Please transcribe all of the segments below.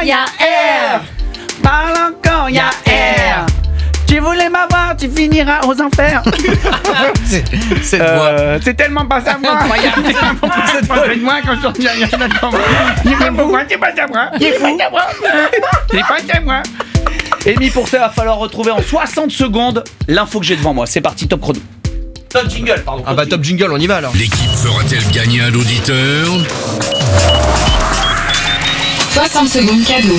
y'a air. Parle encore, y'a air. Tu voulais m'avoir, tu finiras aux enfers. Cette voix. C'est tellement pas ça moi. C'est pas moi quand je chante. C'est pas ça moi. C'est pas ça moi. Amy, pour ça, il va falloir retrouver en 60 secondes l'info que j'ai devant moi. C'est parti, top chrono. Top jingle, pardon. Ah bah top jingle, on y va alors. L'équipe fera-t-elle gagner un auditeur ? 60 secondes cadeau.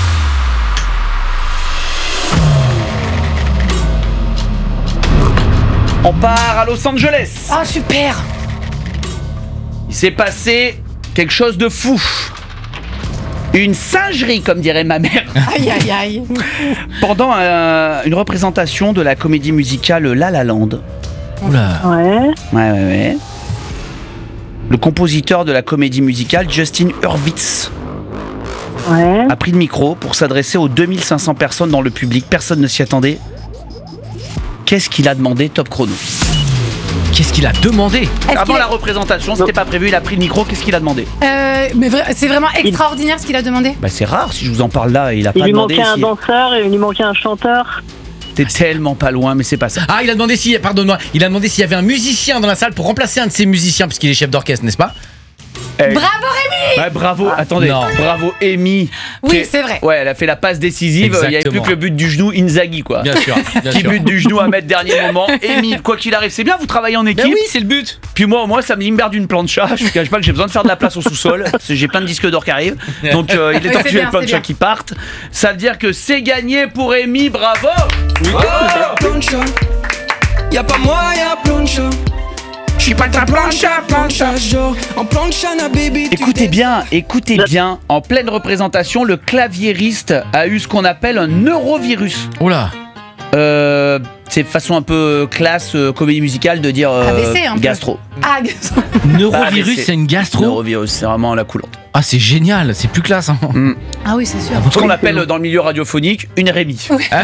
On part à Los Angeles. Oh super. Il s'est passé quelque chose de fou. Une singerie, comme dirait ma mère. Aïe aïe aïe. Pendant une représentation de la comédie musicale La La Land. Oula. Ouais. Le compositeur de la comédie musicale, Justin Hurwitz, a pris le micro pour s'adresser aux 2500 personnes dans le public. Personne ne s'y attendait. Qu'est-ce qu'il a demandé, top chrono? Qu'est-ce qu'il a demandé? Avant la représentation, c'était pas prévu, il a pris le micro, qu'est-ce qu'il a demandé? Mais c'est vraiment extraordinaire ce qu'il a demandé. Bah c'est rare, si je vous en parle là, il a pas Il lui demandé manquait un si... danseur et il lui manquait un chanteur. T'es tellement pas loin, mais c'est pas ça. Ah, il a demandé s'il y avait un musicien dans la salle pour remplacer un de ses musiciens, parce qu'il est chef d'orchestre, n'est-ce pas? Bravo Rémi. Ouais, bravo, attendez, non. bravo Amy. Oui, c'est vrai. Ouais, elle a fait la passe décisive, il n'y avait plus Exactement. que le but du genou Inzaghi quoi. Bien sûr. Qui but du genou à mettre dernier moment. Amy, quoi qu'il arrive, c'est bien, vous travaillez en équipe. Ben oui, c'est le but. Puis moi, ça me libère d'une plancha. Je ne cache pas que j'ai besoin de faire de la place au sous-sol. Parce que j'ai plein de disques d'or qui arrivent. Donc il est temps que j'ai une plancha qui parte. Ça veut dire que c'est gagné pour Amy. Bravo. Plancha, y'a pas moi, y'a plancha. Je suis pas ta plancha, genre en plancha na baby. Écoutez bien. En pleine représentation, le claviériste a eu ce qu'on appelle un neurovirus. Oula. C'est façon un peu classe comédie musicale de dire AVC, un peu. gastro. Ah gastro. Neurovirus, AVC. c'est une gastro. Neurovirus, c'est vraiment la coulante. Ah, c'est génial, c'est plus classe. Hein. Ah oui c'est sûr. Ce qu'on appelle dans le milieu radiophonique une Rémi.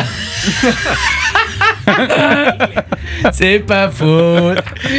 C'est pas faute.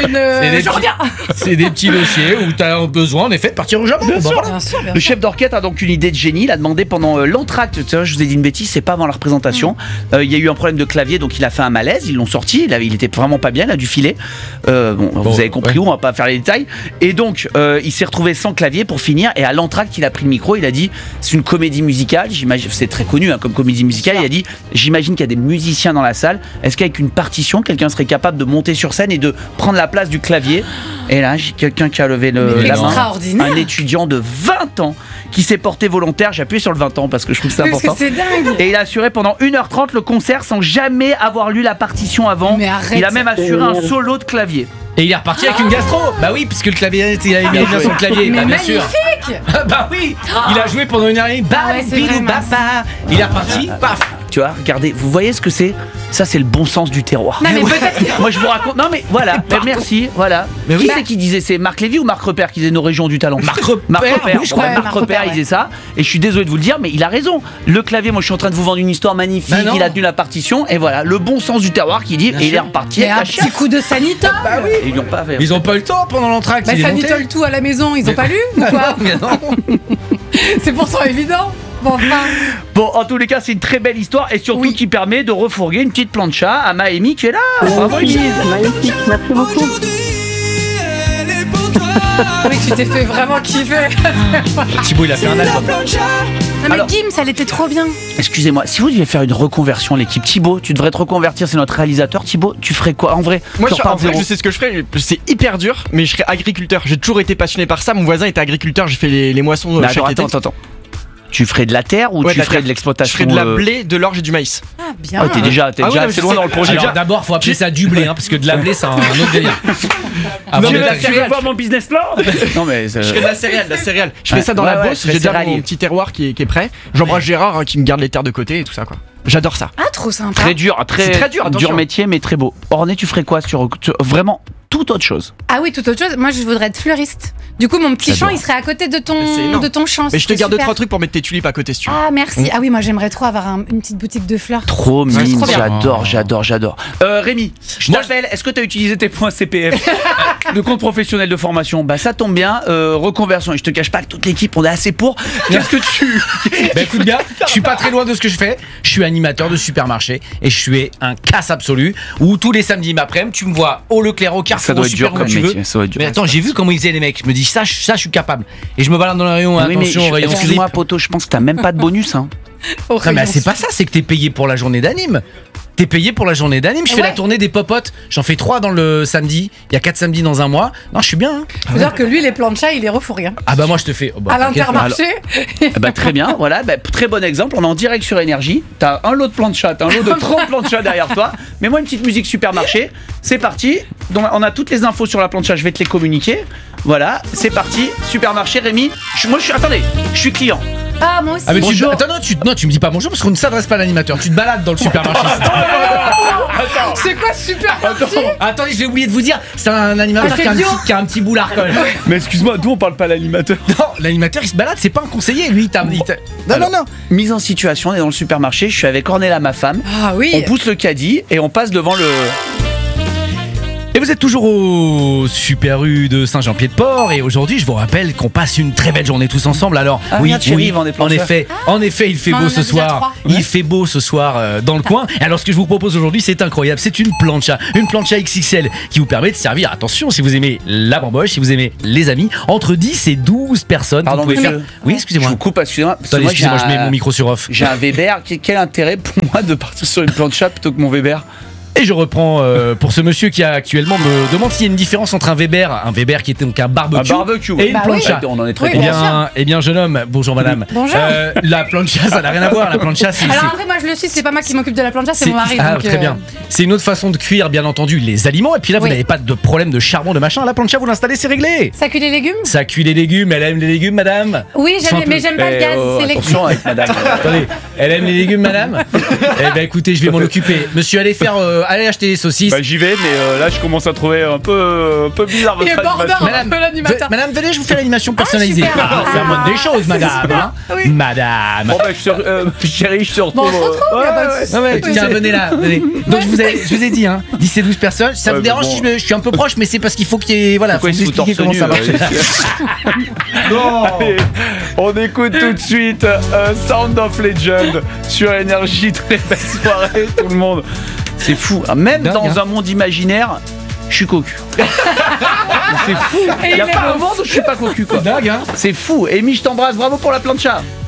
C'est des petits dossiers où t'as besoin en effet de partir au Japon. Bien sûr. Le chef d'orchestre a donc une idée de génie. Il a demandé pendant l'entracte, tu vois, je vous ai dit une bêtise, c'est pas avant la représentation. Il y a eu un problème de clavier, donc il a fait un malaise. Ils l'ont sorti. Il était vraiment pas bien, il a dû filer. Vous avez compris où, on va pas faire les détails. Et donc, il s'est retrouvé sans clavier pour finir. Et à l'entracte, il a pris le micro. Il a dit c'est une comédie musicale. J'imagine, c'est très connu comme comédie musicale. Il a dit j'imagine qu'il y a des musiciens dans la salle. Est-ce qu'avec une partition, quelqu'un serait capable de monter sur scène et de prendre la place du clavier? Et là, j'ai quelqu'un qui a levé la main. Extraordinaire. Un étudiant de 20 ans qui s'est porté volontaire. J'ai appuyé sur le 20 ans parce que je trouve que c'est important. Parce que c'est dingue. Et il a assuré pendant 1h30 le concert sans jamais avoir lu la partition avant. Mais arrête. Il a même assuré un solo de clavier. Et il est reparti avec une gastro. Bah oui, puisque le clavier, il avait mis bien son clavier. Mais Bah bien sûr. magnifique. Bah oui. Il a joué pendant une heure et demie. Ah ouais, c'est vrai, mince. Il est reparti. Paf. Tu vois, regardez, vous voyez ce que c'est? Ça, c'est le bon sens du terroir. Non mais peut-être. Moi, je vous raconte. Non, mais voilà, merci, voilà. Mais oui. Qui c'est qui disait? C'est Marc Lévy ou Marc Repère qui disait nos régions du talent? Marc Repère. Oui, je crois. Ouais, Marc Marc Repère, Repère, il disait ça. Et je suis désolé de vous le dire, mais il a raison. Le clavier, moi, je suis en train de vous vendre une histoire magnifique. Bah non. Il a tenu la partition. Et voilà, le bon sens du terroir qui dit. Et il est reparti Mais avec un la petit chiasse. coup de sanitol. Bah oui. Et ils l'ont pas fait. Ils ont pas eu le temps pendant l'entracte. Bah il est monté. sanitol tout à la maison, ils ont pas lu ou quoi? Mais non. C'est pourtant évident. Bon enfin. Bon, en tous les cas, c'est une très belle histoire et surtout Oui. qui permet de refourguer une petite plancha à Maëmi qui est là. Bravo, Elise. Magnifique, merci beaucoup. Aujourd'hui, elle est pour toi. Oui tu t'es fait vraiment kiffer. Thibaut, il a fait un La album. plancha. Non mais Alors- Gims elle était trop bien. Excusez-moi, si vous deviez faire une reconversion, l'équipe Thibaut, tu devrais te reconvertir, c'est notre réalisateur. Thibaut, tu ferais quoi en vrai? Moi, Tu repars en de vrai, zéro. je sais ce que je ferais. C'est hyper dur, mais je serais agriculteur. J'ai toujours été passionné par ça. Mon voisin était agriculteur. J'ai fait les moissons Mais chaque été. attends. Tu ferais de la terre ou Ouais, tu de la ferais terre. de Je l'exploitation? ferais de la blé, de l'orge et du maïs. Ah bien. Ah, t'es déjà Ah ouais, assez je loin sais. dans le projet. Alors d'abord, faut appeler ça du blé, hein, parce que de la blé, c'est un autre délire. Avant Tu de veux faire- voir mon business plan? Non mais Je ferais de la céréale, Je fais ça dans Ouais, la ouais, bosse. je serais J'ai déjà céréalier. mon petit terroir qui est prêt. J'embrasse Gérard qui me garde les terres de côté et tout ça quoi. J'adore ça. Ah trop sympa. très dur, C'est très dur, attention. métier mais très beau. Orné, tu ferais quoi vraiment tout autre chose. Ah oui, tout autre chose. Moi, je voudrais être fleuriste. Du coup, mon petit champ, il serait à côté de C'est ton énorme. champ. Mais je te c'est garde super. 3 trucs pour mettre tes tulipes à côté si tu veux. Ah, merci. Ah oui, moi, j'aimerais trop avoir une petite boutique de fleurs. Trop Ouais, c'est mignon, trop bien. j'adore. Rémi, je t'appelle, est-ce que tu as utilisé tes points CPF de compte professionnel de formation? Bah ça tombe bien, reconversion. Et je te cache pas que toute l'équipe, on est assez pour. Qu'est-ce que tu... Bah écoute bien, je suis pas très loin de ce que je fais. Je suis animateur de supermarché et je suis un casse absolu où tous les samedis m'après-midi, tu me vois au Leclerc, au Ça Carrefour, doit au être super dur où comme tu veux. métier, ça doit être dur. Mais attends, j'ai vu comment ils faisaient les mecs. Je me dis ça, je suis capable. Et je me balade dans le rayon. Oui, mais Attention, rayon excuse-moi, slip. poto, je pense que t'as même pas de bonus. Hein. Au Non mais rayon c'est pas ça, c'est que t'es payé pour la journée d'anime. T'es payé pour la journée d'anime. Je fais Ouais. la tournée des popotes. J'en fais 3 dans le samedi. Il y a 4 samedis dans un mois. Non, je suis bien. Hein. Faut dire que lui, les planchas, il les refourgue. Hein. Ah bah moi je te fais. Oh, bah, À t'inquiète pas. l'Intermarché. Bah très bien, voilà, bah, très bon exemple. On est en direct sur Énergie. T'as un lot de plans de chat, t'as un lot de 30 plans de chat derrière toi. Mets-moi une petite musique supermarché. C'est parti. Donc, on a toutes les infos sur la plancha, je vais te les communiquer. Voilà, c'est parti. Supermarché, Rémi. Attendez, je suis client. Ah, moi aussi. Ah mais Bonjour. attends, non, tu me dis pas bonjour parce qu'on ne s'adresse pas à l'animateur. Tu te balades dans le supermarché. C'est quoi super Attendez, je vais oublier de vous dire, c'est un animateur Ah, qui a, c'est bio. qui a un petit boulard quand même. Mais excuse-moi, d'où on parle pas à l'animateur? Non, l'animateur il se balade, c'est pas un conseiller, lui il t'a. Alors, mise en situation, on est dans le supermarché, je suis avec Ornella, ma femme. Ah oui. On pousse le caddie et on passe devant le... Et vous êtes toujours au Super U de Saint-Jean-Pied-de-Port et aujourd'hui je vous rappelle qu'on passe une très belle journée tous ensemble. Alors Ah, regarde, chérie, ils vendent des en planchas. effet, il fait Non, on beau en a ce déjà soir. 3. Il fait beau ce soir dans le coin. Et alors ce que je vous propose aujourd'hui, c'est incroyable, c'est une plancha XXL qui vous permet de servir. Attention, si vous aimez la bamboche, si vous aimez les amis, entre 10 et 12 personnes. Pardon, vous pouvez monsieur. faire. Oui, Je excusez-moi. vous coupe, excusez-moi. parce que Attendez, moi, excusez-moi, j'ai je mets un- mon micro sur off. J'ai un Weber. Quel intérêt pour moi de partir sur une plancha plutôt que mon Weber? Et je reprends pour ce monsieur qui actuellement me demande s'il y a une différence entre un Weber qui était donc un barbecue, Un barbecue, et une Bah oui. plancha. On en est très Oui, Eh content. bien, jeune homme, bonjour madame. Bonjour. La plancha, ça n'a rien à voir. La plancha, c'est. Alors après, moi, je le suis, c'est pas moi qui m'occupe de la plancha, c'est mon mari. Ah, donc, très bien. C'est une autre façon de cuire, bien entendu, les aliments. Et puis là, vous Oui. n'avez pas de problème de charbon, de machin. La plancha, vous l'installez, c'est réglé. Ça cuit les légumes? Ça cuit les légumes. Elle aime les légumes, madame. Oui, Sans mais j'aime pas le gaz, c'est électrique. Attention avec madame. Attendez, elle aime les légumes, madame. Eh ben, écoutez, je vais m'en occuper. Monsieur, allez acheter les saucisses. Bah, j'y vais, mais là je commence à trouver un peu bizarre Il est votre bordard, animation. un peu l'animateur. Madame, venez, je vous fais l'animation personnalisée. super. C'est la moindre des choses, madame. Hein. Oui. Madame. Bon bah chérie, je te retrouve. Bon, on se retrouve, y a pas de souci. Ah ouais, Oui. tiens, venez là, venez. Donc je vous ai dit, 10 et 12 personnes. Ça Ouais, vous dérange mais bon. si je suis un peu proche, mais c'est parce qu'il faut qu'il y ait. Voilà, Pourquoi faut il vous se fout expliquer torse comment nu, ça marche. Allez, on écoute tout de suite Sound of Legend sur Énergie. Très belle soirée, tout le monde. C'est fou. Même Dingue, dans hein. un monde imaginaire, je suis cocu. C'est fou. Et Il n'y a il est pas un beau. monde où je suis pas cocu, quoi. Dingue, hein. C'est fou. Amy, je t'embrasse. Bravo pour la plancha.